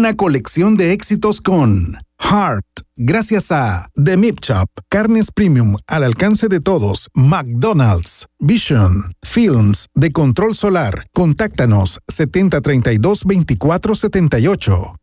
una colección de éxitos con Heart, gracias a The Meat Shop, carnes premium al alcance de todos, McDonald's, Vision, Films, de Control Solar. Contáctanos 7032-2478.